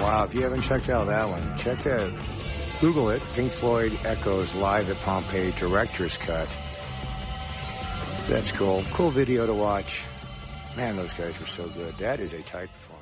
Wow, if you haven't checked out that one, check that. Google it. Pink Floyd Echoes live at Pompeii Director's Cut. That's cool. Cool video to watch. Man, those guys were so good. That is a tight performance.